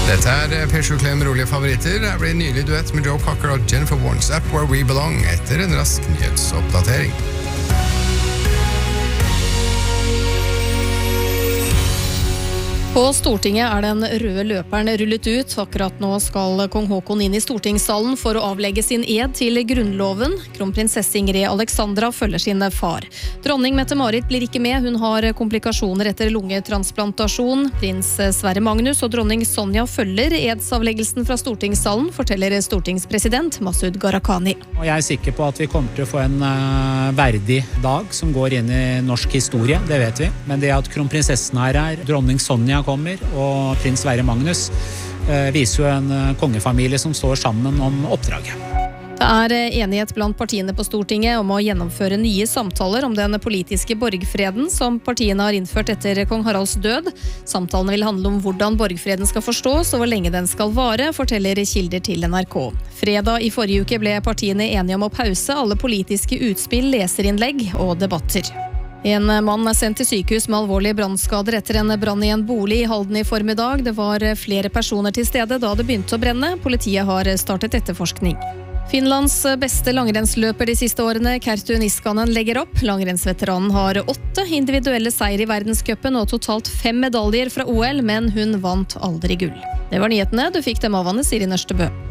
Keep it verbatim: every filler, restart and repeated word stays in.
Dette er P sju Klem rolige favoritter. Her blir nylig duett med Joe Cocker og Jennifer Warnes Up Where We Belong etter en rask nyhetsoppdatering. På Stortinget er den røde løperen rullet ut. Akkurat nå skal kong Håkon inn i stortingssalen for å avlegge sin ed til grunnloven. Kronprinsesse Ingrid Alexandra følger sin far. Dronning Mette-Marit blir ikke med. Hun har komplikasjoner etter lungetransplantasjon. Prins Sverre Magnus og dronning Sonja følger edsavleggelsen fra stortingssalen, forteller stortingspresident Masud Gharahkhani. Jeg er sikker på at vi kommer til å få en uh, verdig dag som går inn i norsk historie, det vet vi. Men det at kronprinsessen er her, dronning Sonja kommer, og prins Sverre Magnus eh, viser jo en eh, kongefamilie som står sammen om oppdraget. Det er enighet blant partiene på Stortinget om å gjennomføre nye samtaler om den politiske borgfreden som partiene har innført etter kong Haralds død. Samtalene vil handle om hvordan borgfreden skal forstås og hvor lenge den skal vare, forteller kilder til N R K. Fredag i forrige uke ble partiene enige om å pause alle politiske utspill, leserinnlegg og debatter. En mann er sendt til sykehus med alvorlige brannskader etter en brann i en bolig i Halden i formiddag. Det var flere personer til stede da det begynte å brenne. Politiet har startet etterforskning. Finlands beste langrennsløper de siste årene, Kerttu Niskanen, legger opp. Langrennsveteranen har åtte individuelle seier i verdenscupen og totalt fem medaljer fra O L, men hun vant aldri gull. Det var nyhetene. Du fikk dem av Anne Siri Nørstebø.